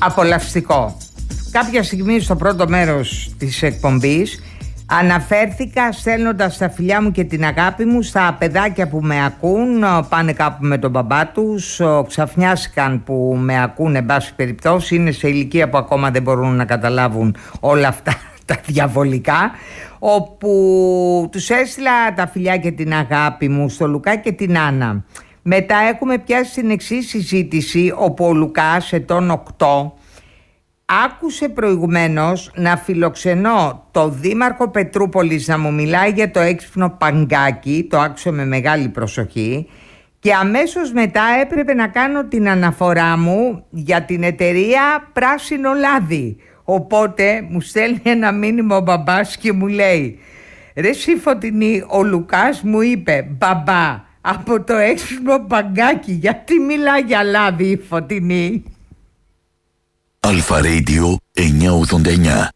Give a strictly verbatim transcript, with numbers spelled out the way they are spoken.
απολαυστικό. Κάποια στιγμή στο πρώτο μέρος της εκπομπής αναφέρθηκα στέλνοντας τα φιλιά μου και την αγάπη μου στα παιδάκια που με ακούν, πάνε κάπου με τον μπαμπά τους, ξαφνιάστηκαν που με ακούν, εν πάση περιπτώσει, είναι σε ηλικία που ακόμα δεν μπορούν να καταλάβουν όλα αυτά τα διαβολικά, όπου τους έστειλα τα φιλιά και την αγάπη μου στο Λουκά και την Άννα. Μετά έχουμε πιάσει την εξής συζήτηση, όπου ο Λουκάς ετών οκτώ άκουσε προηγουμένως να φιλοξενώ το δήμαρχο Πετρούπολης να μου μιλάει για το έξυπνο παγκάκι, το άκουσε με μεγάλη προσοχή, και αμέσως μετά έπρεπε να κάνω την αναφορά μου για την εταιρεία Πράσινο Λάδι. Οπότε μου στέλνει ένα μήνυμα ο μπαμπάς και μου λέει: «Ρε εσύ Φωτεινή, ο Λουκάς μου είπε, μπαμπά, από το έξυπνο παγκάκι, γιατί μιλά για λάδι η Φωτεινή?» Αλφα Radio εννιακόσια ογδόντα εννιά.